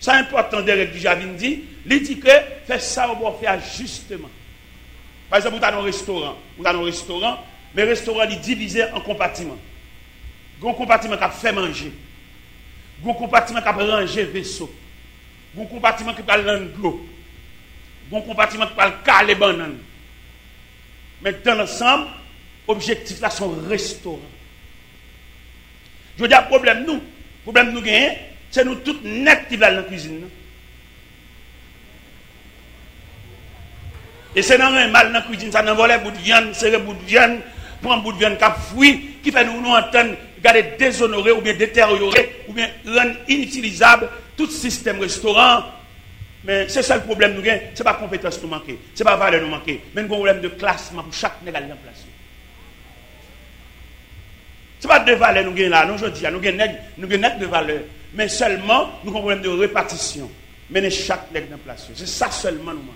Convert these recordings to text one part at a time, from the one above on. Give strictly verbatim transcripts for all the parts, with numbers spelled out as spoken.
Ça important de règle du Javin dit, il dit que fait ça on va faire justement. Par exemple, vous avez un restaurant, vous avez un restaurant, mais le restaurant est divisé en compartiments. Il y a un compartiment qui fait manger. Il y a un compartiment qui ranger vaisseau. Il y a un compartiment qui parle l'eau. Il y a un compartiment qui parle caler banane. Mais dans l'ensemble, l'objectif là sont restaurant. Je veux dire, le problème nous, le problème nous gagnons, c'est nous tous net qui dans la cuisine. Et c'est dans un mal dans la cuisine, ça n'envole un bout de viande, c'est un bout de viande, prend un bout de viande qui a fouillé, qui fait nous nous entendre, garder déshonorer ou bien détériorer, ou bien rendre inutilisable tout système restaurant. Mais c'est ça le problème nous gagnons, ce n'est pas compétence nous manquer, ce n'est pas valeur nous manquer, mais nous avons un problème de classement pour chaque négal en place. Ce n'est pas de valeur nous gagnons là, nous je dis, nous gagnons de valeur, mais seulement nous avons un problème de répartition. Mener chaque négal en place. C'est ça seulement nous manquons.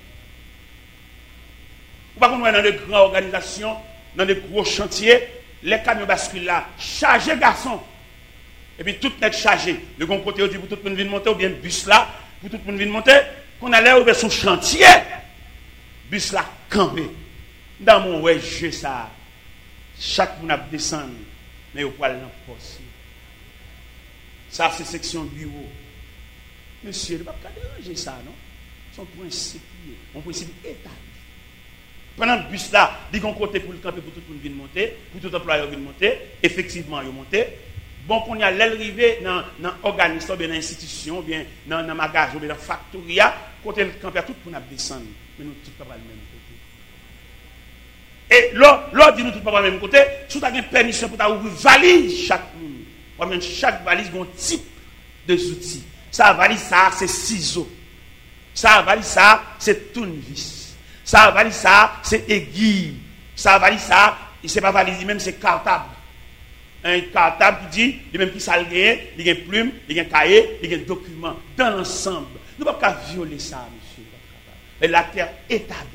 Ou pas qu'on est dans de grandes organisations, dans de gros chantiers, les camions basculent là, chargés garçons. Et puis tout est chargé. Le bon côté, on dit pour tout le monde venir monter, ou bien bus là, pour tout le monde venir monter, qu'on allait ouvrir son chantier, bus là, campé. Dans mon ouais, je ça. Chaque monde a descendu, mais au poil dans le poste. Ça, c'est section bureau. Monsieur, il ne va pas déranger ça, non? Son principe, mon principe établi. Pendant le bus là, il y a un côté pour le camper pour tout le monde venir monter, pour tout employé venir monter, effectivement, il monter. Bon, qu'on y a l'arrivée dans l'organisme, bien dans l'institution, bien dans le magasin, bien dans la factoria, côté le camper, tout le monde descendre. Mais nous, tout pas le même côté. Et l'autre dit nous, tout pas le même côté, si tu as une permission pour ouvrir valise chaque monde, chaque valise a un type de outils. Ça, valise, ça, c'est ciseaux. Ça, valise, ça, c'est tournevis. Ça, valise ça, c'est aiguille. Ça, valise ça, c'est pas valise, même c'est cartable. Un cartable qui dit, il même qui s'algue, il y a une plume, il y a un cahier, il y a un document. Dans l'ensemble. Nous ne pouvons pas violer ça, monsieur. Mais la terre établie.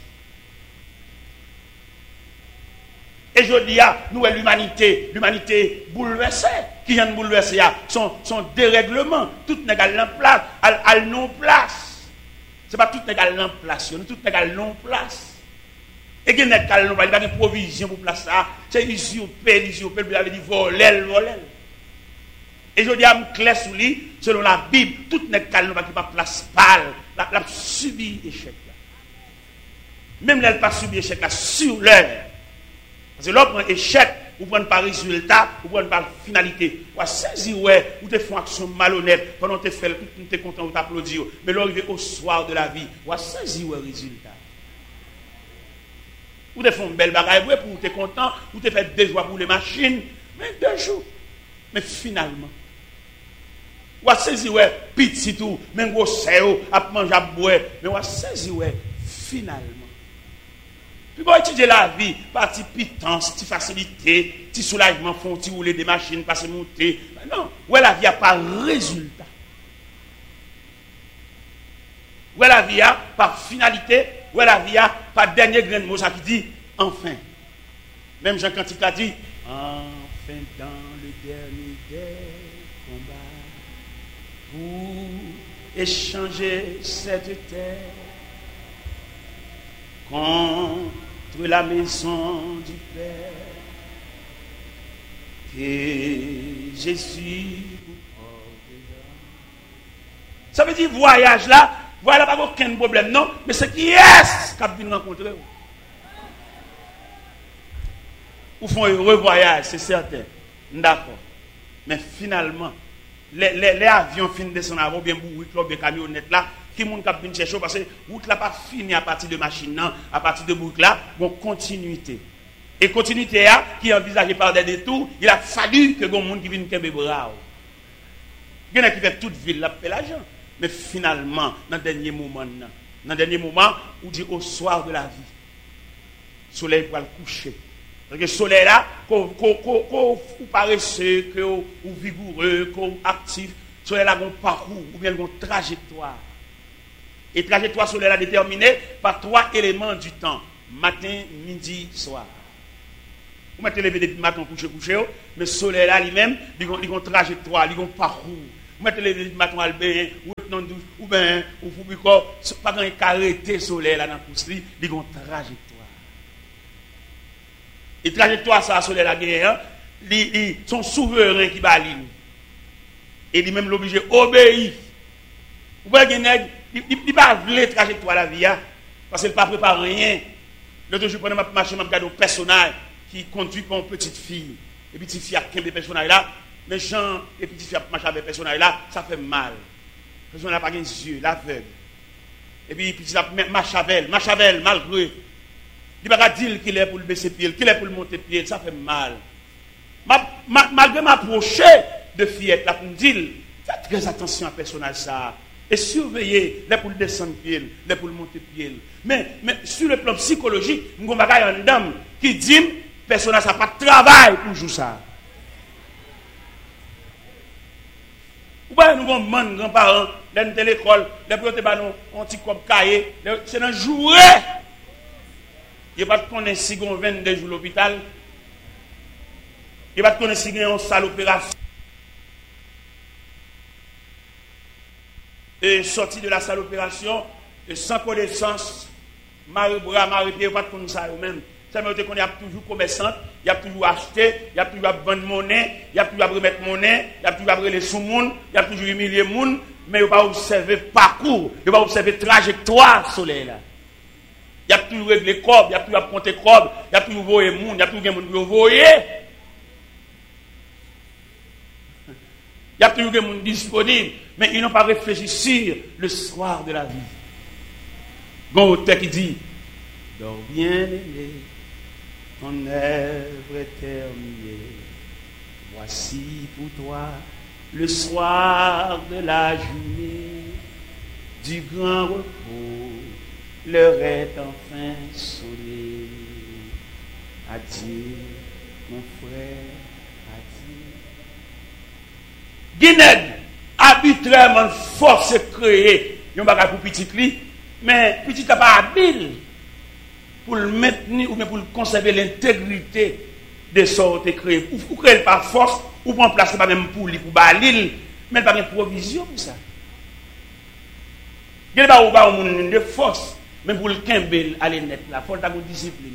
Et je dis, nous, l'humanité, l'humanité bouleversée, qui vient de bouleverser, son, son dérèglement, tout n'est qu'à l'emplace, à non-place. Ce n'est pas tout égal en place, nous tout égal en place. Et qu'il n'y a pas de provision pour place ça. C'est usurpé, usurpé, vous avez dit voler, voler. Et je dis à me clair sous lui, selon la Bible, tout n'est pas qui pas place pâle, la, la subi échec là. Même là, elle pas subi échec là, sur l'heure. Parce que là, on prend échec, vous prenez par résultat, vous prenez par finalité. Vous saisir, ouais, vous te faites action malhonnête, pendant que tu fais, tu es content, vous t'applaudis. Mais l'arrivée au soir de la vie, vous saisir, ouais, résultat. Vous te faites une belle bagaille, ouais, pour vous êtes content, vous te faites deux jours pour les machines, mais deux jours. Mais finalement, vous saisir, ouais, petit tout, même gros séo, à manger, à boire, mais vous saisir, ouais, finalement. Puis vous étudier la vie, par petite pitance, petite facilité, petit soulagement, font petit rouler des machines, passer monter. Non, où la vie a pas résultat. Où la vie a par finalité, où la vie a par dernier grain de mot, ça qui dit enfin. Même Jean Cantique a dit enfin dans le dernier des combats pour échanger cette terre contre la maison du Père, et Jésus vous portera. Ça veut dire voyage là, voilà pas aucun problème, non, mais c'est qui est-ce qu'a venu rencontrer vous? Vous font un heureux voyage, c'est certain, d'accord, mais finalement, les, les, les avions finissent de descendre avant, bien bourrés, bien camionnettes là, qui moun k'ap vinn chercher parce que route là pas fini à partir de machine non, à partir de boucle là, bon continuité. Et continuité là qui est envisagée par des détours, il a fallu que gon monde qui vienne kembe bras. Il y en a qui fait toute ville là fait l'argent, mais finalement dans dernier moment là, dans dernier moment où dit au soir de la vie. Soleil va le coucher. Parce que soleil là qu'on qu'on paresseux, que ou vigoureux, qu'on actif, soleil là gon parcours ou bien gon trajectoire. Et trajectoire solaire est déterminée par trois éléments du temps. Matin, midi, soir. Vous mettez lever depuis matin, coucher, coucher, mais solaire là lui-même, il a une trajectoire, il a un parcours. Vous mettez lever depuis matin, vous dans douche ou ben ou pour corps pas quand arrêter soleil là dans pousse li, il gon trajectoire. Et trajectoire ça soleil la guerre, li son souverain qui ba li. Et lui même l'obligé obéir. Ou pas gen nèg, il pas vle trajectoire la vie parce qu'il pas préparé rien. L'autre jour pendant ma marché m'a regardé un personnage qui conduit par une petite fille. Et petite fille a quinze personnage là, mais Jean et petite fille a marché avec personnage là, ça fait mal. Parce qu'on n'a pas les yeux, l'aveugle. Et puis petite fille marche avec elle, marche avec elle malgré. Il va pas dire qu'il est pour le baisser pied, qu'il est pour le monter pied, ça fait mal. Ma, ma, malgré m'approcher de fillette là pour me dire, faites très attention à personnage ça. Et surveiller les pour le descendre pied, les pour le monter pied. Mais, mais sur le plan psychologique, nous avons une dame qui dit personnage ça pas de travail pour jouer ça. Ou bien nous avons des grands-parents, dans l'école, les pour nous un petit comme cahier, c'est un jouet. Il n'y a pas de connaître si on vingt-deux jours à l'hôpital. Il n'y a pas de connaître si on a une salle opération. Et sorti de la salle d'opération, et sans connaissance, Marie Bras, Marie Pierre, pas de connaître ça eux-mêmes. Ça veut dire qu'on a toujours commerçant, il y a toujours acheté, il y a toujours vendre monnaie, il y a toujours remettre monnaie, il y a toujours après les sous-monde, il y a toujours humilier monde, mais il ne va pas observer parcours, il va observer trajectoire soleil là. Il y a toujours réglé corps, il y a toujours compter corps, il y a toujours voyer monde, il y a toujours monde qui voyer. Il y a toujours des gens disponibles, mais ils n'ont pas réfléchi sur le soir de la vie. Bon, auteur qui dit, dors bien aimé, ton œuvre est terminée. Voici pour toi le soir de la journée, du grand repos, l'heure est enfin sonnée. Adieu, mon frère. Guinée, arbitrairement force créer, il n'y a pas pour petit li, mais petit n'a pas habile pour le maintenir ou bien pour conserver l'intégrité de sortes créées. Ou créer par force, ou prendre place pas même pour lui, pour balil, mais pas de provision pour ça. Il n'y a pas de force, mais pour le kembel aller net là, il faut avoir une discipline.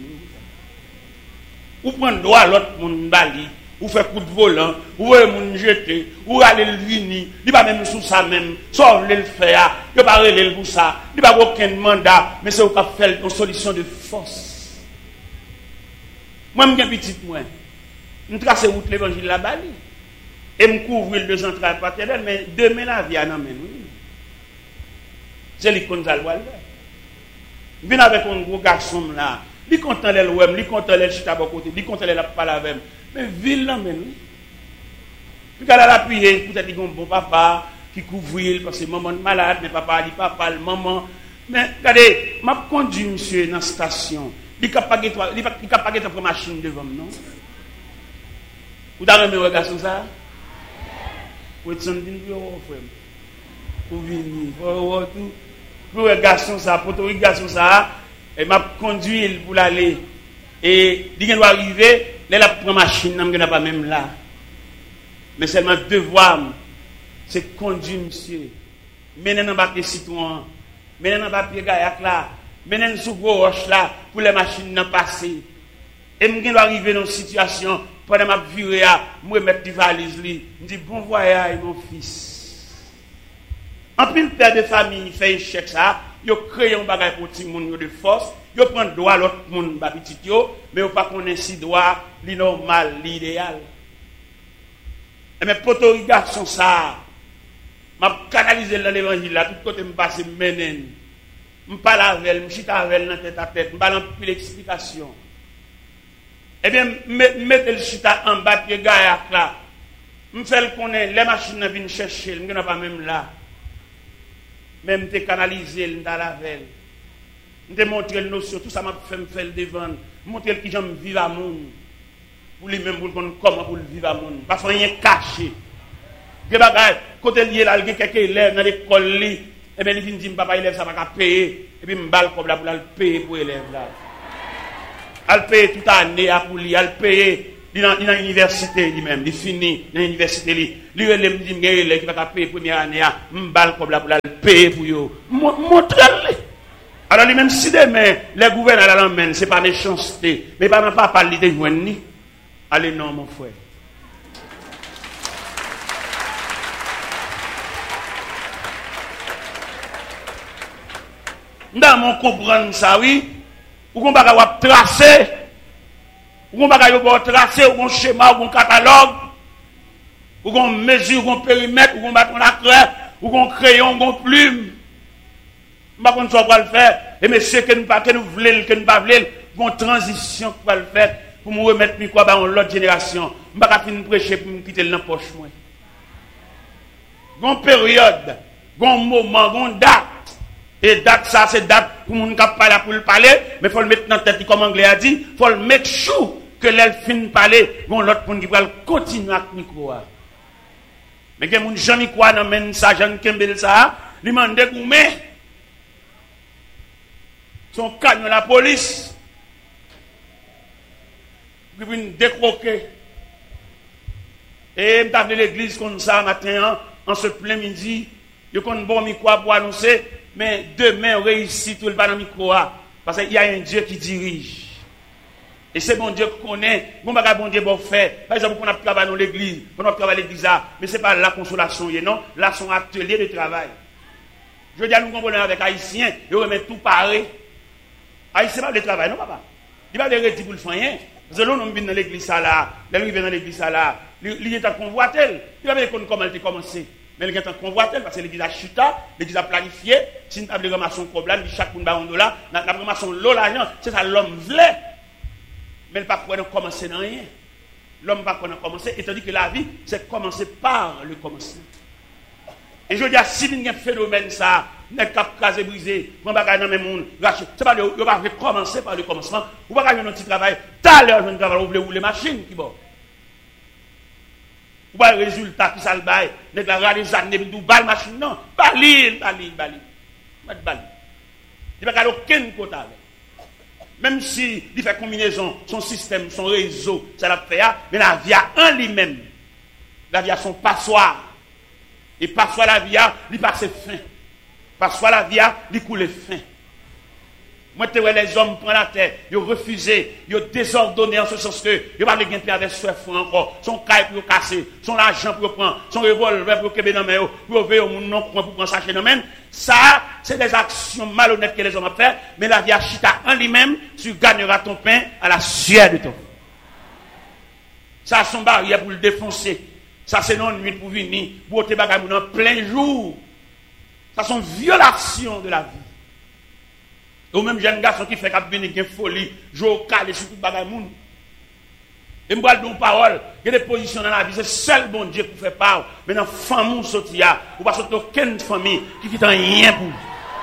Ou prendre droit à l'autre monde bali. Ou faire coup de volant, ou moun jeter, ou aller le vini, il pas même sous ça même, soit le faire, il pas relé pour ça, il pas aucun mandat, mais c'est au cap faire une solution de force. Moi me petite moi, me tracer route l'évangile la bali et me couvrir deux entrailles paternelles, mais demain la vie en amène. C'est lui qu'on a le voir. Vient avec un gros garçon là, il content le web, il content le chita à côté, il content la parler avec. Mais ville là même. Puis qu'elle a l'appuyer, peut-être qu'il y a un bon papa qui couvre parce que maman est malade, mais papa dit papa, le maman. Mais regardez, m'a conduit monsieur dans la station. Il n'est pas capable de prendre machine devant nous, non? Vous avez un garçon ça? Vous êtes un frère. Pour venir, pour tout. Pour un garçon ça, pour un garçon ça, et m'a conduit pour l'aller. Et il doit arriver. Là, la première machine, je ne pas même là. Mais seulement devoir, c'est conduire, monsieur. Mener dans le citoyen, mener dans le papier gaillac là, mener sous gros roche là, pour les machines de passer. Et je dois arriver dans une situation, pendant ma vie, je vais mettre des valises, je dis bon voyage, mon fils. En plus, le père de famille fait un chèque ça, il crée un bagage pour tout le monde de force. Yo prend droit l'autre monde ba petit yo mais yo pas connaît si droit li normal l'idéal et mais poto garçon ça m'a canaliser dans l'évangile là tout côté me passer menen me parler avec me chita avec dans tête à tête me parler plus l'explication et bien mettre le chita en bas pied gaillac là me faire connaître les machines viennent chercher me n'a pas même là même te canaliser dans la veille. Je montrer le notion, tout ça m'a fait me faire le devant. Montrer qui j'aime vivre à monde. Pour lui-même, pour comment pour vivre à monde. Parce qu'il y a rien caché. Il y a des côté lié là, il y a quelques élèves dans l'école, et bien il vient dire, papa, élève, ça va payer. Et puis, je me balle comme là pour le payer pour l'élève là. Elle paye toute l'année pour lui, elle paye il dans l'université lui-même, il finit dans l'université lui. Lui il me dit il qui va payer première année, m'bal comme là pour la payer pour yo. Montre-le. Alors lui-même si demain les gouverneurs l'emmènent, c'est pas méchanceté, mais pas pas parler de joindre ni. Allez non mon frère. Dans mon comprendre ça oui, ou qu'on va tracer, ou qu'on va tracer, ou qu'on schéma, ou qu'on catalogue, ou qu'on mesure, ou qu'on périmètre, ou qu'on bat la craie, ou qu'on crayon, ou qu'on plume. Pas qu'on soit le faire, et monsieur que nous pas que nous voulons, que nous pas voulons, qu'on transition pour le faire, pour me remettre micro dans l'autre génération. Je pas finir prêcher pour me quitter dans la poche moi. Gon période, gon moment, gon date. Et date ça c'est date pour moun k'ap parler pour le parler, mais faut le mettre dans tête comme anglais a dit, faut le make sure que l'elle fin parler, gon l'autre monde qui va continuer avec micro. Mais que moun Jean micro nan men ça Jean Kembel ça, lui mande goumé. Son cagne la police. Puis vinn décroquer. Et m'ta venu l'église comme ça matin en ce plein midi, yo kon bon micro pour annoncer. Mais demain, on réussit tout le dans le micro. Parce qu'il y a un Dieu qui dirige. Et c'est bon Dieu qu'on connaît. Bon, bon Dieu bon fait. Par exemple, on a travaillé dans l'église. On a travaillé dans l'église. Mais ce n'est pas la consolation. Non, là, c'est un atelier de travail. Je veux dire, nous comprenons avec Haïtiens. Ils remettent tout pareil. Haïtien, pas de travail, non, papa. Il va les retirer pour le faire. Parce que là, on vient dans l'église, là. Là, on vient dans l'église, là. Il est en convoitel. Il va voir comment elle a commencé. Mais il y a un convoitel parce que l'église a chuté, l'église a planifié. Si nous avons ramassé un problème, chaque monde a un dollar, nous avons ramassé l'eau l'argent, c'est ça l'homme voulait. Mais il ne peut pas commencer dans rien. L'homme ne peut pas commencer, étant donné que la vie, c'est commencer par le commencement. Et je veux dire, si il y a un phénomène, ça, n'est pas casé, brisé, on va gagner dans le monde, c'est pas le, on va commencer par le commencement, on va gagner un petit travail, tout à l'heure, je vais travailler, ou les machines qui vont. Ou pas le résultat qui s'al bail, n'est la réalisation des dou bal machine non, balil, balil, balil. Pas de balil. Il n'y a pas aucun côté avec. Même si il fait combinaison, son système, son réseau, ça l'a fait, mais la vie en lui-même, la vie a son passoire. Et passoire la vie, il passe fin. Passoire la vie, il coule fin. Moi, tu vois les hommes prennent la terre, ils ont refusé, ils ont désordonné en ce sens que ils n'ont pas de gain avec soif encore, son caille pour casser, son argent pour prendre, son revolver pour kebe dans main, pour veiller au monde non pour prendre sa chaîne dans main. Ça, c'est des actions malhonnêtes que les hommes ont fait, mais la vie a chita en lui-même, tu gagneras ton pain à la sueur de ton. Ça, son barrière pour le défoncer. Ça, c'est non nuit pour venir, pour te bagaille en plein jour. Ça, sont violations de la vie. Ou même jeune garçon qui fait qu'il y a une folie, je au calé sur tout le bagage. Et je me donne une parole, il y a des positions dans la vie, c'est seul bon Dieu qui fait part. Mais dans la famille, il n'y a aucune famille qui ne fait rien pour vous.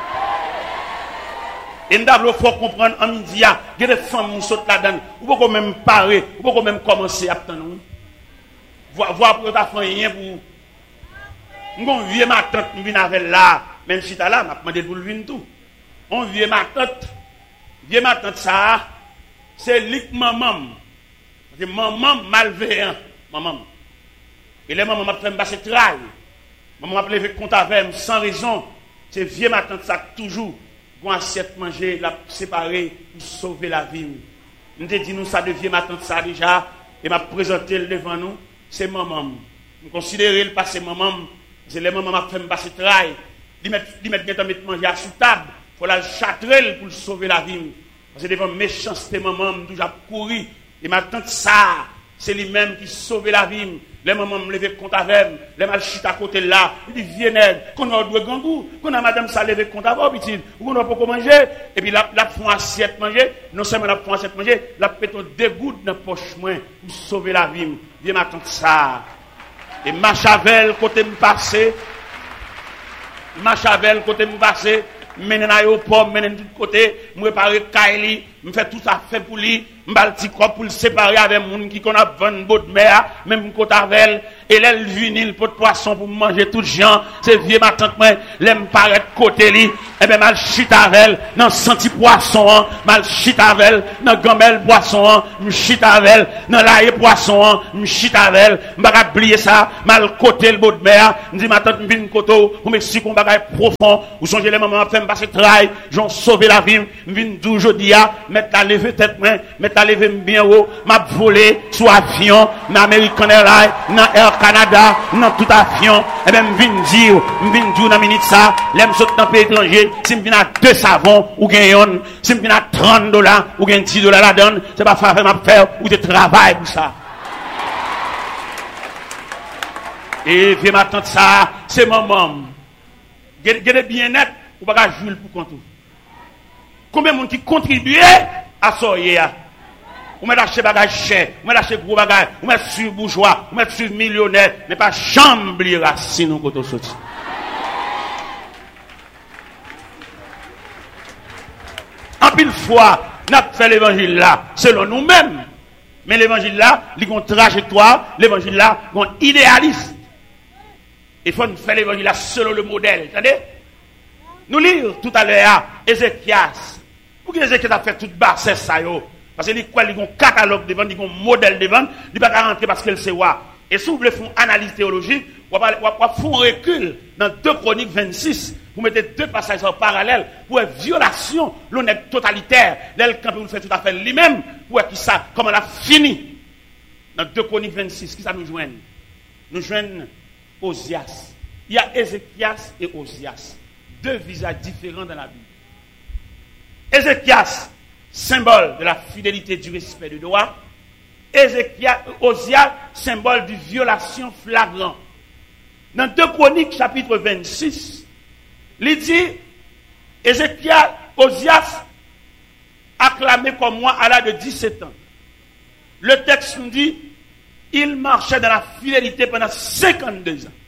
Et nous faut comprendre en midi, il y a des familles qui sont là-dedans, ou pas même parer, ou pas même commencer à attendre. Voir pour ta famille rien pour vous. Mon vieux ma tante vient avec là, même si tu es là, m'a demandé pour le venir tout. On vieux ma tante, vieux ma tante ça, c'est lik maman. C'est maman malveillant, maman. Et les mamans m'a fait me passer travail. Maman m'a levé compte avec sans raison. C'est vieux ma tante ça toujours. Bon assiette manger, la séparer pour sauver la vie. Nous te dit nous ça de vieux ma tante ça déjà et m'a présenté devant nous, c'est maman. Nous considérer le passé maman, c'est les mamans m'a fait me passer travail. Ils mettent ils mettent mettre manger sur table. Il faut la châtrer pour sauver la vie. Parce que devant méchanceté, maman, je toujours couru. Et maintenant, ça, c'est lui-même qui sauve la vie. Les mamans me lever compte avec, les mal chita à côté là. Il dit, viens, qu'on a deux gangou, qu'on a madame ça lever compte avec, petit, ou qu'on a pas manger. Et puis, la, la font assiette manger. Non seulement la font assiette manger, la péton deux gouttes dans la poche, pour sauver la vie. Viens, maintenant, ça. Et Machavel, côté me passer. Machavel, côté me passer. Menen aéroport, menen de tout côté, me préparer Kaili, me fait tout ça fait pour lui, m'bal ti corps pour le séparer avec moun qui qu'on a vendre bot mer, même côté avec et l'elle vinil pot poisson pour manger tout gens, c'est vieux ma tante moi, l'aime paraître côté li, et ben mal chita avec dans senti poisson, mal chita avec dans gamelle poisson, m'chita avec dans laie poisson, m'chita avec, m'pa oublier ça, mal côté le bot mer, m'di ma tante m'vinn koto, pour m'expliquer qu'on bagay profond, ou songez les mamans fait m'passer travail, j'en sauver la vie, m'vinn dou jodi a, mettre la lever tête moi, mettre la lever bien haut, m'a volé sous avion, dans American Airlines, dans Air Canada, dans tout avion, et ben m'vinn dire, m'vinn dire dans minute ça, l'aime saute dans pays étranger, si m'vinn à deux savons ou gagne, si m'vinn à trente dollars ou gagne dix dollars la donne, c'est pas faire m'a faire ou de travail pour ça. Et viens m'attendre ça, c'est maman. Gardez bien net, ou pas jouer pour compte. Combien de monde qui contribue à ça hier? Ou met acheter bagage cher, ou met acheter gros bagage, ou met sur bourgeois, ou met sur millionnaire, mais pas chambre racine ou côté sorti. En pile fois, n'a fait l'évangile là selon nous-mêmes. Mais l'évangile là, il y a une trajectoire, l'évangile là, il y a un idéalisme. Il faut faire l'évangile là selon le modèle. Attendez? Nous lisons tout à l'heure Ézéchias. Pour que Ézéchias a fait toute basse ça yo. Parce qu'il y a un catalogue devant, il y a un modèle devant, il ne peut pas rentrer parce qu'il sait quoi. Et si vous voulez faire une analyse théologique, vous pouvez faire un recul dans deux Chroniques vingt-six. Vous mettez deux passages en parallèle pour une violation, l'honnête totalitaire. L'aile quand vous faites tout à fait lui-même, pour qui ça, comment on a fini. Dans deux Chroniques vingt-six, qui ça nous joigne? Nous joignons Osias. Il y a Ézéchias et Osias. Deux visages différents dans la Bible. Ézéchias, symbole de la fidélité, du respect du droit. Ézéchias, Osias, symbole de violation flagrante. Dans deux Chroniques, chapitre vingt-six, il dit, Ézéchias, Osias, acclamé comme moi à l'âge de dix-sept ans. Le texte nous dit, il marchait dans la fidélité pendant cinquante-deux ans.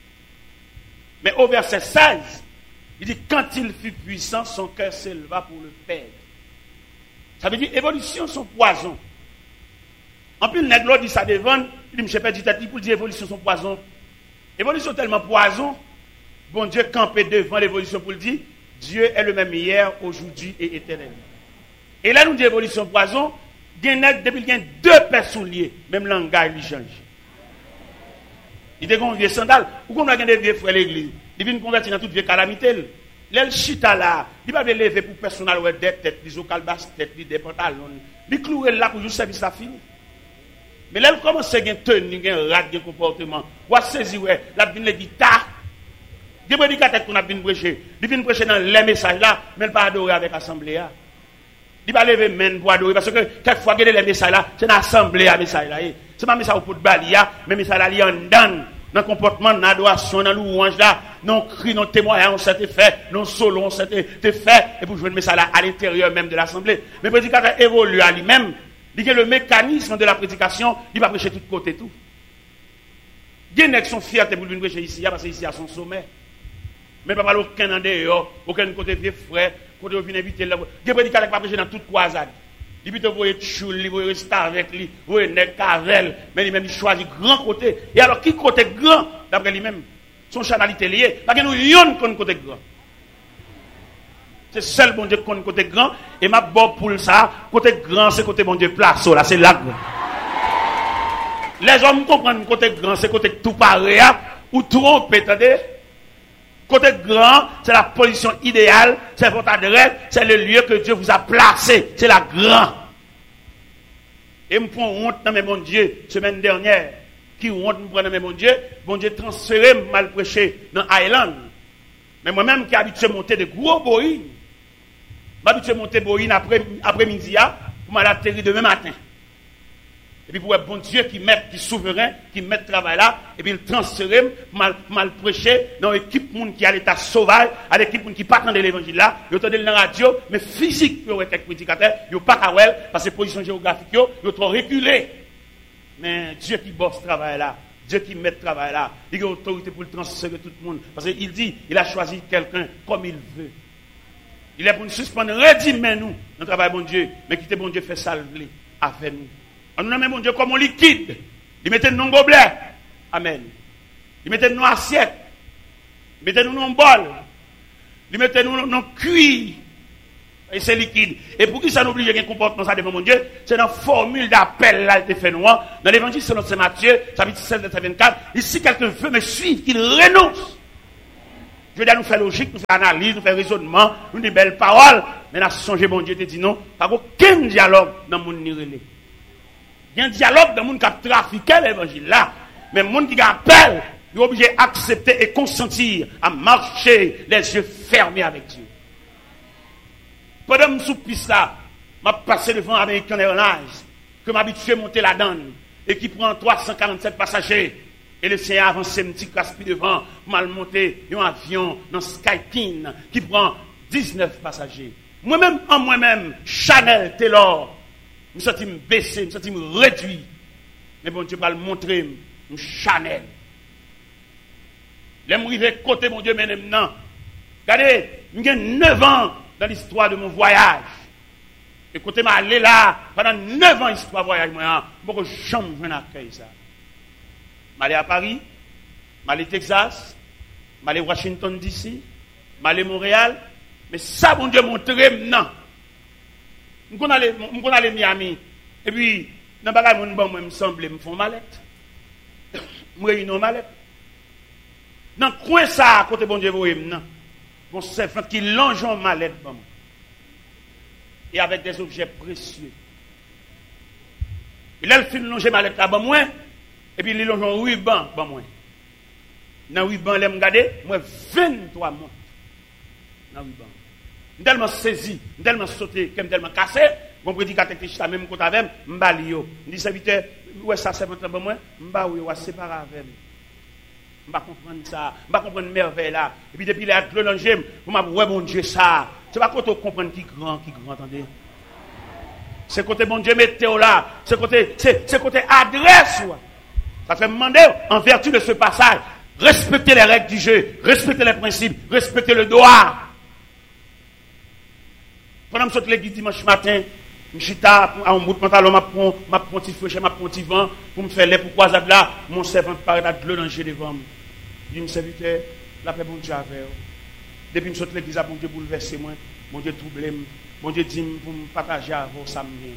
Mais au verset seize, il dit, quand il fut puissant, son cœur s'éleva pour le perdre. Ça veut dire, évolution, son poison. En plus, le nègre dit ça devant, il dit, je ne sais pas, dit pour dire, évolution, son poison. Évolution tellement poison, bon Dieu campé devant l'évolution pour le dire, Dieu est le même hier, aujourd'hui et éternellement. Et là, nous dit évolution poison, depuis qu'il y a deux personnes liées, même langage, il change. Il dit qu'on vieux sandal, ou qu'on a des vieux frères l'église, il vient convertir dans toute vieille calamité. L'el chita là, il va lever pour personnel ou des têtes, des ocalbas, têtes, des pantalons. Il clouer là pour juste service à fini. Mais là, il commence à gagner tenue, gagner rat, gagner comportement. Ou à saisir, ouais, la vine le guitare. Des prédicateurs qu'on a bien prêché. Il vient prêcher dans les messages là, mais il pas adorer avec l'assemblée. Il va lever main pour adorer. Parce que quelquefois, il y a les messages là, c'est l'assemblée à message là. C'est pas un message pour balia, mais un message là, il y a un dan. Dans le comportement, dans l'adoration, dans louange là, non cri, non témoignage, on s'était fait, non solo, on s'était fait, et pour jouer le message là à l'intérieur même de l'assemblée. Mais le prédicateur évolue à lui-même. Il y a le mécanisme de la prédication, il va prêcher de tous côtés tout. Il y a des gens qui sont fiers pour venir prêcher ici, parce que ici à son sommet. Mais pas mal aucun en dehors, aucun côté vieux frère, côté où vient inviter là. Il y a des prédicateurs qui vont prêcher dans toute croisade. Il peut vous voyez choule, il vous rester avec lui, vous voyez nèg cavel, mais lui-même il choisit grand côté. Et alors qui côté grand d'après lui-même, son chanalité lié, parce que nous yon qu'on côté grand. C'est seul bon Dieu qu'on côté grand et ma bon pour ça, côté grand c'est côté bon Dieu place là, c'est là. Les hommes comprennent côté grand c'est côté tout pareil ou trop attendez. Côté grand, c'est la position idéale, c'est votre adresse, c'est le lieu que Dieu vous a placé, c'est la grande. Et me prend honte dans mes bon Dieu, semaine dernière, qui honte me prend dans mes bon Dieu, bon Dieu transféré, mal prêché dans Island. Mais moi-même qui habitué à monter de gros boïnes, m'habitué à monter boïnes après, après-midi, pour m'atterrir demain matin. Et puis pour un bon Dieu qui met, qui est souverain, qui met le travail là, et puis il transfère, mal, mal prêché, dans l'équipe qui a l'état sauvage, à l'équipe qui part dans l'évangile là, ils entendent dans la radio, mais physique, il y a quelques prédicateurs, ils n'ont pas qu'à voir, parce que position géographique, ils ont trop reculé. Mais Dieu qui bosse ce travail là, Dieu qui met le travail là, il a autorité pour le transférer tout le monde. Parce qu'il dit, il a choisi quelqu'un comme il veut. Il est pour nous suspendre, redimez nous, dans le travail bon Dieu, mais quittez bon Dieu fait salver. avec nous. On nous nomme mon Dieu comme un liquide. Il mettait nous dans un gobelet. Amen. Il mettait nous dans assiette. Il mettait nous dans un bol. Il mettait nous dans un cuir. Et c'est liquide. Et pour qui ça nous oblige à un comportement ça devant mon Dieu, c'est dans la formule d'appel là qui fait nous. Dans l'évangile selon Saint Matthieu, chapitre seize, verset vingt-quatre, ici quelqu'un veut me suivre, qu'il renonce. Je veux dire, nous faire logique, nous faire analyse, nous faire raisonnement, nous des belles paroles, mais nous avons changé, mon Dieu te dit non, pas aucun dialogue dans le monde nirélé. Il y a un dialogue dans le monde qui a trafiqué l'évangile là, mais le monde qui appelle, il est obligé d'accepter et consentir à marcher les yeux fermés avec Dieu. Pendant que je suis piste là, je passé devant American Airlines, que m'habitué à monter la donne, et qui prend trois cent quarante-sept passagers. Et le Seigneur avance un petit caspi devant, mal monté un avion dans Skypin, qui prend dix-neuf passagers. Moi-même, en moi-même, Chanel, Taylor, je me sens me baisser, je me sens me réduire. Mais bon Dieu va le montrer, Chanel. Les m'arriver côté mon Dieu, mais maintenant. Regardez, j'ai neuf ans dans l'histoire de mon voyage. Et côté m'a allé là, pendant neuf ans, histoire de voyage, moi, je ne peux jamais accueillir ça. Je suis allé à Paris, je suis allé au Texas, je suis allé à Washington D C, je suis allé à Montréal, mais ça, mon Dieu, montre maintenant. Je suis allé à Miami, et puis, dans le bagage, moi, me semble, me font mallette. Je réunis une mallette. Dans le coin, ça, à côté, bon Dieu, vous voyez maintenant. Mon servant qui longe en mallette, bon. Et avec des objets précieux. Il a le fin de longer mallette là, bon, moi. Et puis, il longe en ruban, bon, moi. Dans le ruban, il me regarde, moi, vingt-trois mois. Dans le ruban. Je suis tellement saisi, je suis tellement sauté, je suis tellement cassé. Mon prédicateur qui est même côté avec moi, je suis allé. Je dis, serviteur, ouais, ça, c'est votre bon, moi. Je suis allé, ouais, séparé avec moi. Je ne vais pas comprendre ça. Je ne vais pas comprendre merveille là. Et puis depuis les actes de l'angème, je vais ouais, bon Dieu, ça. C'est pas quand on comprend qui grand, qui grand, attendez. C'est côté bon Dieu, mettez-vous là. C'est côté, c'est, c'est côté adresse. Ouais. Ça fait me demander, en vertu de ce passage, respectez les règles du jeu, respectez les principes, respectez le droit. Pendant que je saute l'église dimanche matin, je suis à un bout de pantalon, je prends un petit feu, je prends un petit vent, pour me faire les pourquoi ça là, mon servant paraît de l'oranger devant moi. Il me serviteur, la paix, bon Dieu, avec vous. Depuis que je saute l'église, bon Dieu, bouleverser moi, bon Dieu, troubler moi, bon Dieu, dit pour me partager avec vous, ça me vient.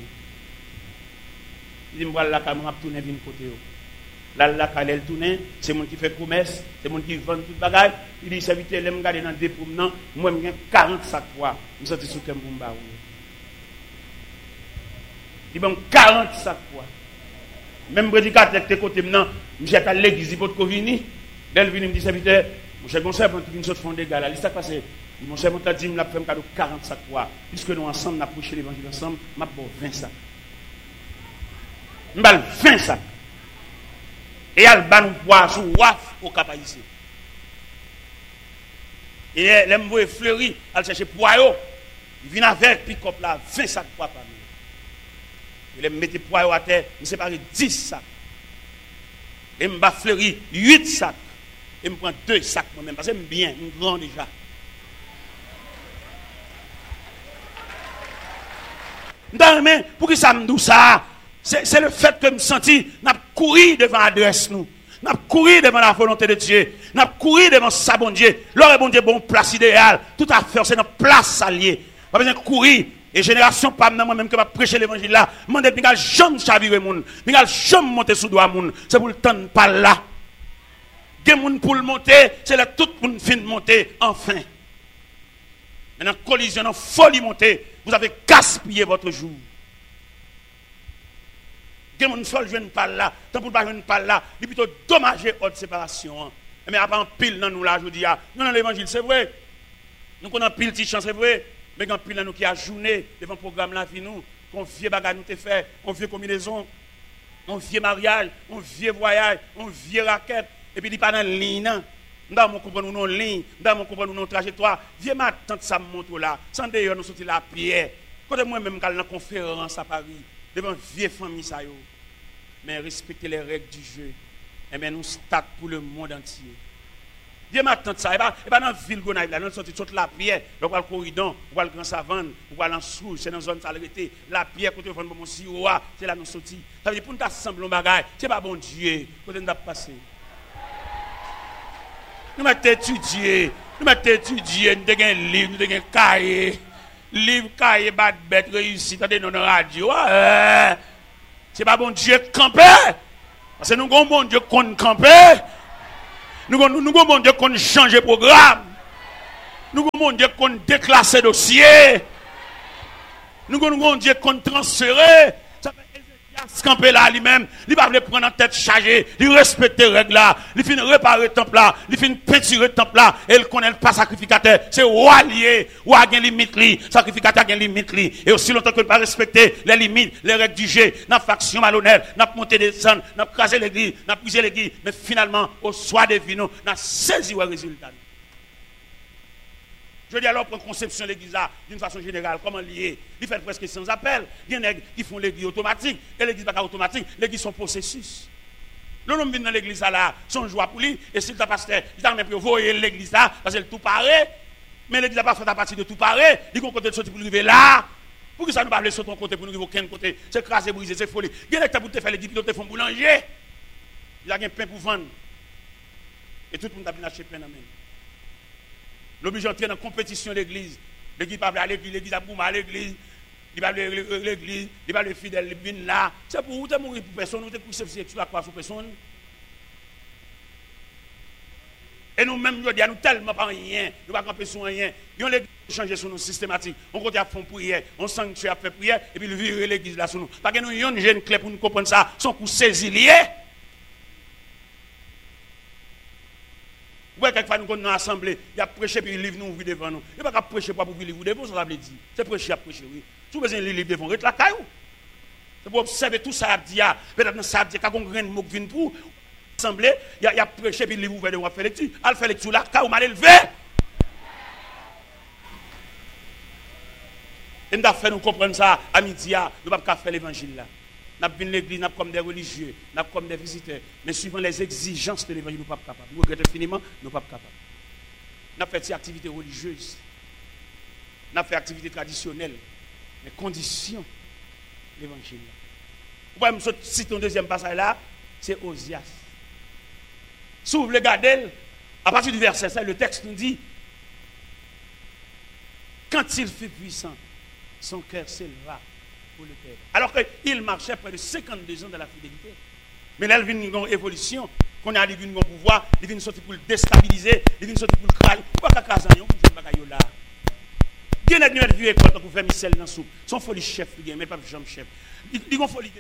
Il dit, voilà, la caméra, je tourne, viens côté. Là, la caméra, elle tourne, c'est moi qui fait promesse, c'est moi qui vend tout le bagage. Il dit, serviteur, il me garde dans des promenants, moi, je quarante sacs fois, je me sens sur le bomba. Il m'a quarante sacs fois. Même prédicateur qui est côté maintenant, je suis à l'église, il faut que vini. Dès qu'il me dit, serviteur, mon cher conseil, qui vient de fond des gars, là, il s'est passé. Mon cher conseil, dit, il m'a fait un cadeau quarante sacs fois. Puisque nous ensemble, nous avons prêché l'évangile ensemble, je vais vingt sacs. Je vais vingt sacs. Et elle va nous boire sous waf au cap ici. Et elle me fleuri, elle cherche poireau. Il vient avec pick-up là, vingt sacs de poids par nous. Il me mettait poireau à terre, il me sépare dix sacs. Et me bat fleuri huit sacs. Et me prend deux sacs moi-même, parce que je bien, je suis grand déjà. Non, pour que ça me dise ça, c'est le fait que je me senti, n'a couru devant l'adresse nous. N'a couru devant la volonté de Dieu. N'a couru devant sa bon Dieu. L'heure est bon Dieu, bon place idéal. Tout à fait, c'est notre place alliée. Pas besoin de courir. Et génération, pas moi-même que va prêcher l'évangile là. Moi, je ne vais jamais chavirer moun. Je ne vais jamais monter sous doigt moun. C'est pour le temps pas là. Des moun pour le monter, c'est là tout le monde fin de monter, enfin. Maintenant, collision, en folie monter, vous avez gaspillé votre jour. Des moun seul je ne parle là, tant pour pas je ne parle là, il est plutôt dommagé haute séparation. Mais après en pile dans nous là, je dis, non, non, l'évangile, c'est vrai. Nous connaissons pile petite chance, c'est vrai. Mais quand pile dans nous qui a journée devant le programme là, nous, qu'on vieux bagage nous te fait, on vieux combinaison, on vieux mariage, on vieux voyage, on vieux raquette. Et puis il n'est pas dans la ligne. Nous mon comprendre nos lignes, nous mon comprendre nos trajectoires. Viens ma tante ça montre là. Sans d'ailleurs nous sortir la pierre. Quand moi même quand la conférence à Paris, devant vieille famille ça yo. Mais respecter les règles du jeu. Et bien nous start pour le monde entier. Dieu m'attend ça. Et pas dans la ville qu'on a là, dans le sortie de la pierre, on va le corridon, on va le grand savane, on va l'en sous, c'est dans la zone salubrité. La pierre, quand on fait mon sirop, c'est là nous sorti. Ça veut dire pour nous assembler un bagage, c'est pas bon Dieu, quand on a passé. Nous mettons étudier, nous mettons étudier, nous avons un livre, nous avons un cahier. Livre, cahier, bad bête, réussite, dans la radio. Ouais. C'est pas bon Dieu camper. Parce que nous avons bon Dieu qu'on camper. Nous avons bon Dieu qu'on change de programme. Nous avons bon Dieu qu'on déclasse le dossier. Nous avons bon Dieu qu'on transfère. Ça fait Ézéchias camper là lui-même. Il va le prendre en tête chargée. Il respecte les règles là. Il finit réparer le temple là. Il finit peinturer le temple là. Et il connaît pas sacrificateur. C'est roi lié. Roi a une limite li. Sacrificateur a une limite li. Et aussi longtemps que ne pas respecter les limites, les règles du jeu, n'a faction malhonnête, n'a monté des sons, n'a crasé l'église, n'a brisé l'église. Mais finalement, au soir des vinos, n'a saisi le résultat. Je dis alors, prendre conception de l'église d'une façon générale, comment lier. Il fait presque sans appel. Il y en a qui font l'église automatique. Et l'église n'est pas automatique. L'église sont processus. L'homme vient dans l'église là, son joie pour lui. Et si le pasteur, il a même pu voyer l'église là, parce que tout paraît. Mais l'église n'a pas fait à partir de tout paraît. Il y a un côté de sortir pour arriver là. Pour que ça nous parle sur ton côté, pour nous arriver aucun côté. C'est crasé, brisé, c'est folie. Il y a des gens qui font les pilotes, qui font boulanger. Il y a un pain pour vendre. Et tout le monde a bien acheté pain dans la main. L'obligé d'entrer dans la compétition de l'église. L'église ne va pas à l'église, l'église a boumé à l'église. Il va à l'église, il va à fidèle, il vient là. C'est pour vous, tu mourir pour personne, vous êtes pour servir sur la croix sur personne. Et nous-mêmes, nous disons tellement pas rien, nous ne pouvons pas camper sur rien. Nous avons changé sur nous systématique. On continue à faire prière, on sanctuaire à faire prière, et puis nous virer l'église là sur nous. Parce que nous avons une jeune clé pour nous comprendre ça, son coup saisi lié. Ouais, quelquefois nous sommes dans l'assemblée, il a prêché puis il livre nous ouvrir devant nous. Il n'y a pas qu'à prêcher pour vous livre devant, ça veut dire. C'est prêcher à prêcher, oui. Si vous avez un livre devant, reste la caillou. C'est pour observer tout ça, peut-être dans ça, il y a un grain de mot qui vient pour l'assemblée, il a prêché puis il livre ouvert devant, il a fait lecture. Il a fait lecture là, caillou mal élevé. Et nous avons fait nous comprendre ça à midi, nous ne pouvons pas faire l'évangile là. Nous avons vu l'église, nous avons comme des religieux, nous avons comme des visiteurs. Mais suivant les exigences de l'évangile, nous ne sommes pas capables. Nous regrettons infiniment, nous ne sommes pas capables. Nous avons fait des activités religieuses. Nous avons fait des activités traditionnelles. Mais conditions de l'évangile. Vous voyez, je cite un deuxième passage là, c'est Osias. Si vous voulez regarder, à partir du verset cinq, le texte nous dit, quand il fut puissant, son cœur s'éleva. Le Père. Alors qu'il marchait près de cinquante-deux ans dans la fidélité. Mais là, il vient une évolution. Quand il a une pouvoir, il vient sortir pour le déstabiliser, il vient sortir pour le crailler. Pourquoi il y a un peu de là? Il y a une vieux école pour faire Michel dans la soupe. Son folie chef, il mais pas jamais chef. Il y a une folie.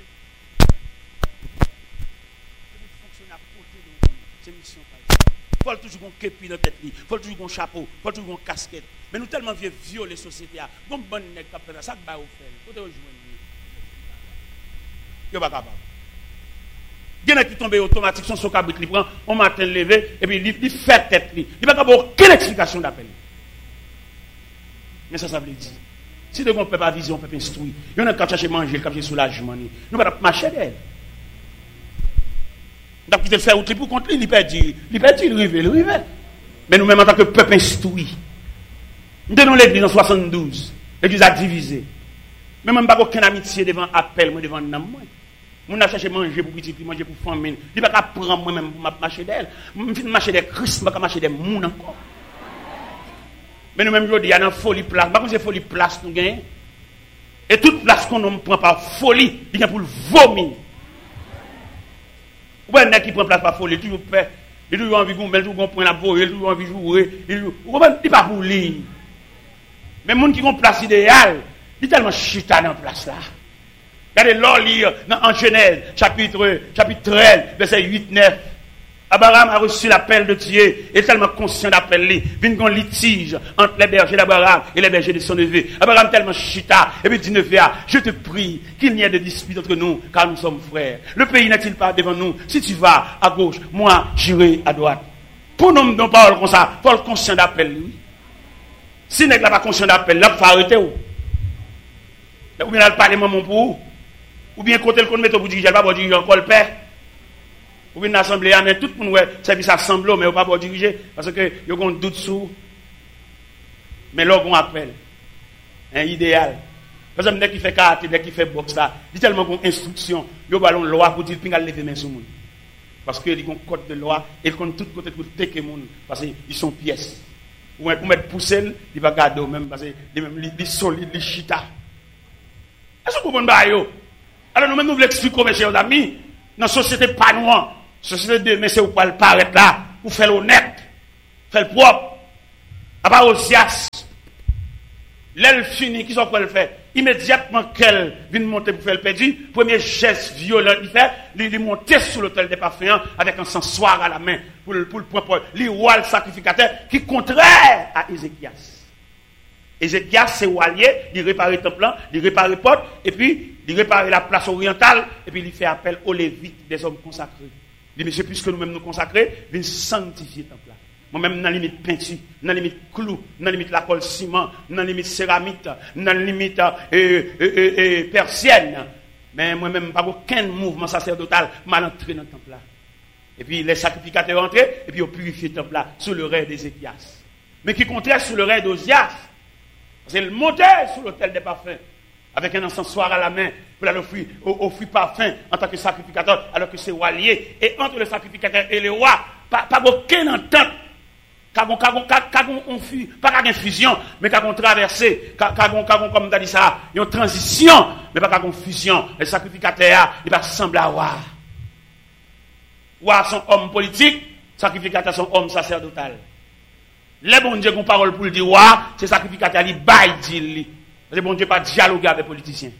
C'est mission. Il faut toujours un képi dans la tête, il faut toujours un chapeau, il faut toujours une casquette. Mais nous tellement vieux violer la société. Nous sommes bonnes nègres qui ça que vous faites. Vous ne pouvez pas capable. Il y en a qui tombent automatique, son socabrit, il prend, on matin levé, et puis il fait tête. Il n'y a pas aucune explication d'appel. Mais ça, ça veut dire. Si nous ne pouvons pas viser, on peut pas instruire. Il y en a qui cherchent à manger, qui cherchent soulagement. Nous ne pouvons pas marcher d'elle. Nous avons quitté le faire outil pour contre lui, il perd, il perd, il rive, il rive. Mais nous-mêmes, en tant que peuple instruit, nous tenons l'église en soixante-douze. L'église a divisé. Mais même pas aucune amitié devant appel, moi devant nam moi. Mon a cherché manger pour petit, manger pour famille. Il pas qu'à prendre moi-même pour marcher d'elle. Je finis marcher des Christ, pas marcher des moun encore. Mais nous-mêmes, je dis, il y a une folie place. Pas que c'est folie place nous gagnons. Et toute place qu'on nous prend par folie, il y a pour le vomir. Ou bien, il qui prend place par folie, il toujours fait. Il toujours envie de gommer, il toujours point la voie, il toujours envie de jouer. Il n'est pas pour lui. Mais les gens qui ont une place idéale, il est tellement chita dans la place là. Regardez l'or lire en Genèse, chapitre, chapitre treize, verset huit neuf. Abraham a reçu l'appel de Dieu, et tellement conscient d'appel lui. Il y a un litige entre les bergers d'Abraham et les bergers de son neveu. Abraham tellement chita, et puis dit neveu, je te prie qu'il n'y ait de dispute entre nous, car nous sommes frères. Le pays n'est-il pas devant nous? Si tu vas à gauche, moi j'irai à droite. Pour nous, nous parlons comme ça, il faut le conscient d'appel lui. Si n'est pas conscient d'appel, là, il faut arrêter. Ou bien, il parle maman pour ou bien, côté le compte, mettre au bout du gel, pas pour dire encore le père. Ou une assemblée, mais tout le monde, ouais, service assemblée, mais on pas pour diriger, parce que il y a un doute sur. Mais là, on appelle. Un idéal. Par exemple, dès qu'il fait karaté, dès qu'il fait boxe, là, il y a tellement d'instructions, il y a une loi pour dire qu'il a lever main sur le monde. Parce qu'il y a un code de loi, et il compte tout côté pour teker les gens, parce qu'ils sont pièces. Ou pour mettre poussé, il va garder même, parce qu'il est solide, il est chita. Est-ce que vous comprenez? Alors nous-mêmes, nous voulons expliquer, mes chers amis, dans la société pas noire, la société de demain, c'est où elle paraît là, pour faire l'honnête, faire le propre, à part aux sias. L'elle finit, qui sont quoi le fait? Immédiatement qu'elle vient monter pour faire le perdu, premier geste violent qu'il fait, il monter sur l'autel des parfums avec un sensoir à la main pour le pour le point pour le roi le sacrificateur qui est contraire à Ézéchias. Ézéchias c'est walier, il répare le temple, il répare le porte et puis il répare la place orientale et puis il fait appel aux lévites des hommes consacrés. Il dit monsieur puisque nous-mêmes nous consacrer, viens sanctifier le temple. Moi-même, dans la limite peinture, dans la limite clou, dans la limite la colle ciment, dans la limite céramique, dans la limite euh, euh, euh, euh, persienne. Mais moi-même, pas aucun mouvement sacerdotal m'a entré dans le temple là. Et puis les sacrificateurs entrés, et puis ils ont purifié le temple là, sous le règne d'Ézéchias. Mais qui contraire sous le règne d'Osias. C'est le monter sur l'autel des parfums, avec un encensoir à la main, pour offrir, offrir parfum en tant que sacrificateur, alors que c'est roi lié. Et entre le sacrificateur et le roi, pas, pas aucune entente. Pas une fusion, mais une traversée, comme tu as dit ça, une transition, mais pas une fusion. Le sacrificateur, il va sembler à roi. Roi sont hommes politiques, sacrificateur sont hommes sacerdotal. Les bon Dieu qui ont parole pour le dire roi, c'est sacrificateur, il baille dit. Le bon Dieu pas dialoguer avec les politiciens.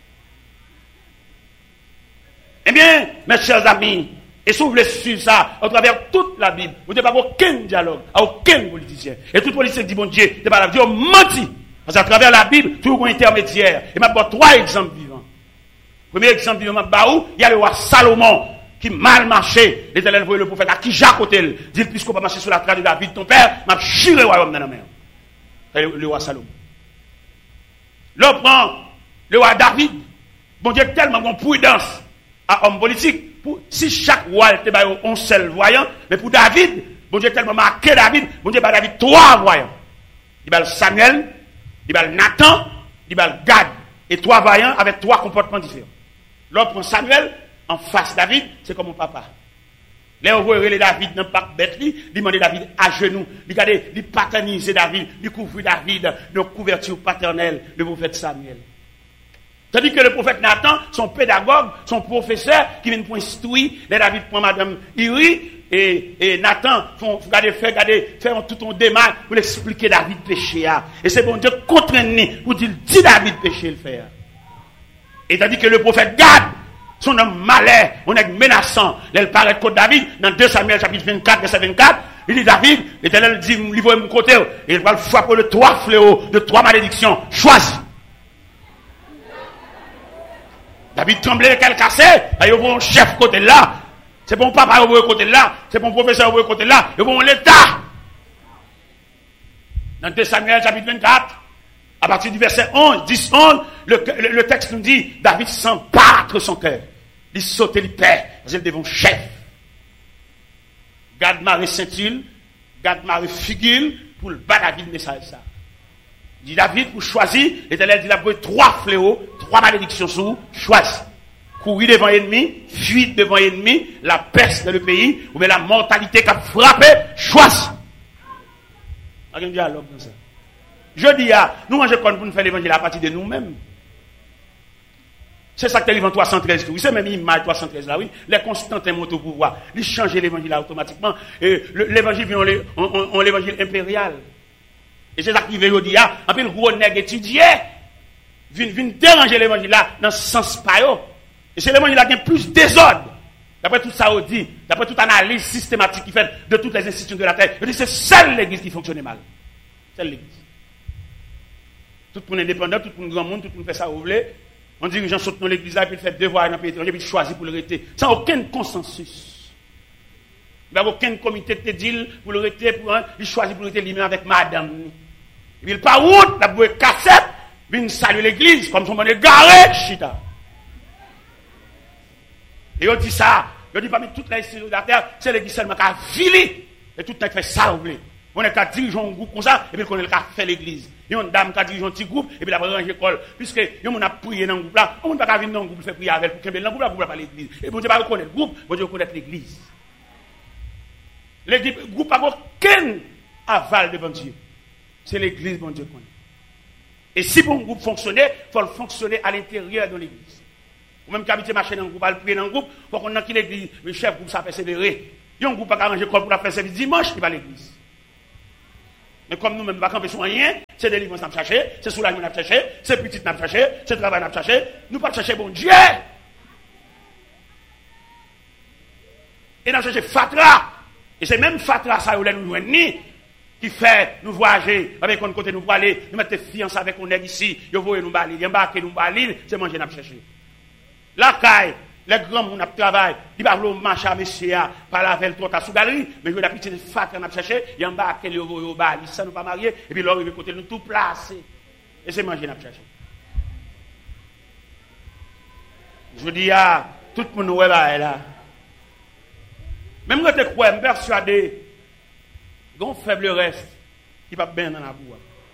Eh bien, mes chers amis, et si vous voulez suivre ça, à travers toute la Bible, vous n'avez pas aucun dialogue, à aucun politicien. Et tout politicien dit, bon Dieu, c'est pas la Dieu, menti. Parce qu'à travers la Bible, tout un intermédiaire. Et m'a donné trois exemples vivants. Premier exemple vivant, il y a le roi Salomon, qui mal marché. L'Éternel voyait le prophète à qui Jacques Otel. Dit, puisqu'on va marcher sur la trace de David, ton père, m'a chiré le royaume dans la mer. Le, le roi Salomon. Là, on prend le roi David. Bon Dieu, tellement de prudence à homme politique. Si chaque roi était un seul voyant, mais pour David, bon Dieu tellement marqué David, bon Dieu, David trois voyants. Il y a Samuel, il y a Nathan, il y a Gad. Et trois voyants avec trois comportements différents. L'autre prend Samuel, en face David, c'est comme mon papa. Là, on voit les David dans le parc bête, il demande David à genoux, il regarde, il paternise David, il couvre David de couverture paternelle, le prophète Samuel. Tandis que le prophète Nathan, son pédagogue, son professeur, qui vient pour instruire, les David prend Madame Iri, et, et Nathan, font, regardez, faire, regardez, faire tout un démarche pour expliquer David péché. Et c'est bon Dieu contraint pour dire, dis David péché le faire. Et tandis que le prophète Gad, son homme malais, on est menaçant, il paraît contre David, dans deux Samuel chapitre vingt-quatre, verset vingt-quatre, il dit David, l'Éternel dit, livre mon côté, et il va le frapper de trois fléaux, de trois malédictions, choisis. David tremblait, qu'elle cassait, il y a un chef côté là, c'est bon papa au côté là, c'est bon professeur au côté là, il y a bon l'État. Dans deux Samuel chapitre vingt-quatre, à partir du verset onze, dix, onze, le, le, le texte nous dit, David sent battre son cœur. Il saute, il perd, parce qu'il devant chef. Garde Marie Saint-Ile, garde Marie Figule, pour le bas David message ça. Il dit David, pour choisir, l'Éternel dit, il a pris trois fléaux, trois malédictions sous, choisis. Courir devant l'ennemi, fuir devant l'ennemi, la peste dans le pays, ou bien la mortalité qui a frappé, choisis. Il y a un dialogue dans ça. Je dis, ah, nous, je compte pour nous faire l'évangile à partir de nous-mêmes. C'est ça que l'évangile trois cent treize, oui, c'est même l'image trois cent treize là, oui. Les Constantins montent au pouvoir. Ils changent l'évangile là automatiquement. Et l'évangile vient, on, on, on l'évangile impérial. Et c'est ça qui veut dire, ah, un peu le gros nègre étudié, vient, vient déranger l'évangile là, dans ce sens pas. Et c'est l'évangile là qui a plus désordre. D'après tout ça, on dit, d'après toute analyse systématique qui fait de toutes les institutions de la terre, on dit, c'est seule l'église qui fonctionne mal. Seule l'église. Tout le monde indépendant, tout le monde grand monde, tout le monde fait ça, vous voulez. On dit que les gens sautent dans l'église là, et puis ils font devoir dans le pays étranger, puis ils choisissent pour le rester. Sans aucun consensus. Il n'y a aucun comité de deal pour le rester, pour un, il choisit pour le rester lui-même avec madame. Et puis il part route, la bouée cassette, vient saluer l'église, comme son monde est garé, chita. Et on dit ça, Je dis parmi toutes les institutions de la terre, c'est l'église seulement qui a vilé. Et tout le temps fait ça, vous voulez. On est qu'à diriger un groupe comme ça, et puis on est qu'à faire l'église. Il y a une dame qui a dirigé un petit groupe, et puis la ranger l'école. Puisque on a prié dans le groupe là, on ne peut pas venir dans le groupe, faire prier avec, pour qu'il y ait dans le groupe là, pour pas l'église. Et bon Dieu va reconnaître le groupe, bon Dieu va reconnaître l'église. Le groupe n'a aucun aval devant Dieu. C'est l'église, bon Dieu connaît. Et si pour un groupe fonctionner, il faut le fonctionner à l'intérieur de l'église. Ou même qu'habiter marcher dans le groupe, aller prier dans le groupe, pour qu'on ait qui l'église, le chef groupe, ça persévérer. Il y a un groupe qui a arrangé l'école pour la faire service dimanche, il va à l'église. Mais comme nous-mêmes, nous ne camper sur rien, c'est des livres qu'on a cherché, c'est soulagement qu'on a cherché, c'est petit qu'on a cherché, c'est travail qu'on a cherché, nous ne pas chercher bon Dieu. Et nous cherché Fatra. Et c'est même Fatra, ça, nous nous qui fait nous voyager, avec un côté nous pour aller, nous mettre fiancés avec un nègre ici, nous voyons nous balir, nous embarquer nous balir, c'est manger nous chercher. La caille, les grands gens qui travaillent, ils ne peuvent pas marcher à monsieur, par la veille, tout à sous galerie, mais je vais la petite fat qu'on a cherché, ils embarquent les euros, ils ne sont pas mariés, et puis leur côté nous tout placé. Et c'est manger nous chercher. Je dis à tout le monde, ouais, là. Même quand tu crois, je suis persuadé, il y a un faible reste qui va bien dans la boue.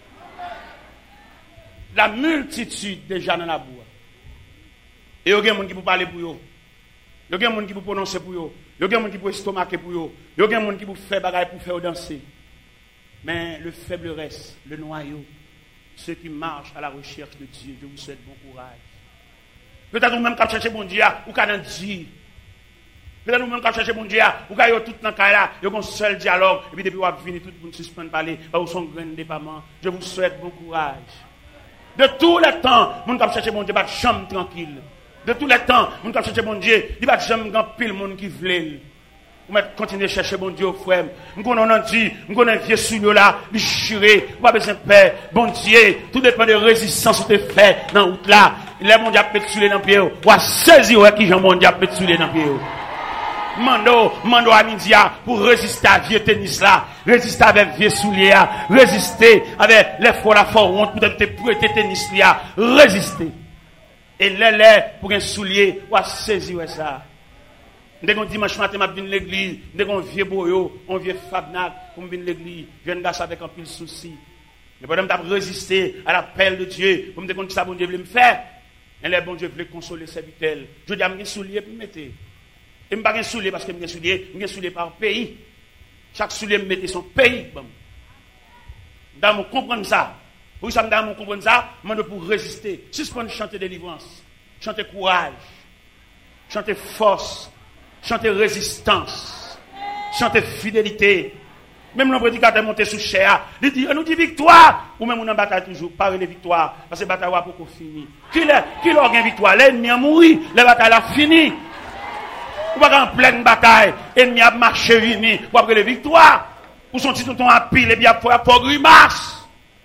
La multitude déjà dans la boue. Et il y a des gens qui peuvent parler pour eux. Il y a des gens qui peuvent prononcer pour eux. Il y a des gens qui peuvent estomaquer pour eux. Il y a des gens qui peuvent faire bagaille pour faire danser. Mais le faible reste, le noyau, ceux qui marchent à la recherche de Dieu, je vous souhaite bon courage. Peut-être vous-même qui cherchez bon Dieu, ou qui avez dit. Peut-être vous-même qui cherchez bon Dieu, ou qui avez tout dans le cas là, il y a un seul dialogue, et puis depuis vous avez fini, tout le monde suspend de parler, vous sont grain de départ. Je vous souhaite bon courage. De tous les temps, vous qui cherchez bon Dieu, pas de chambre tranquille. De tous les temps, vous qui cherchez bon Dieu, il n'y a pas de chambre pile le monde qui veut. Vous continuez à chercher bon Dieu, frère. Nous connaissons dit, nous connaissons vieux souillot là, il chiré, vous pas besoin de paix. Bon Dieu, tout dépend de résistance que tu fais dans la route là. Les mondiaux a pété dans le pied, ou à saisir qui j'en mondiaux a pété dans le pied. Mando, mando à midi pour résister à vieux tennis là, résister avec vieux souliers, résister avec les fois la fois honte pour te prêter tennis là, résister. Et les pour un soulier, ou à saisir ça. Dès qu'on dimanche matin, je viens à l'église, dès qu'on vieux boyo, on vieux fabnac, pour venir à l'église, je viens de avec un pile souci. Mais pendant que je résister à l'appel de Dieu, pour me dire que ça bon Dieu veut me faire, et les bon Dieu veut consoler ses vitelles. Je dis à mes souliers pour me mettre. Et je ne pas un soulier parce que je soulier, je soulier par pays. Chaque soulier me mette son pays. Dans mon comprendre ça. Pour ça, dans mon comprendre ça, je pour résister. Suspendre chanter délivrance, chanter courage, chanter force, chanter résistance, chanter fidélité. Même le prédicateur monté sous chair, il dit, on nous dit victoire, ou même on en bataille toujours, parler de victoire, parce que la bataille va pour finir. Qui l'a gagné victoire? L'ennemi a mouru, la bataille a fini. Ou pas en pleine bataille, l'ennemi a marché vini, ou après les victoires, ou son petit tonton a pile, et bien, il faut grimace.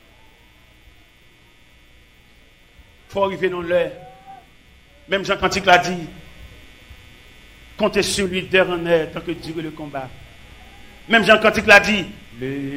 Il faut arriver dans l'heure. Même Jean Cantique l'a dit, comptez sur lui d'heure en heure, tant que dure le combat. Même Jean Cantique l'a dit,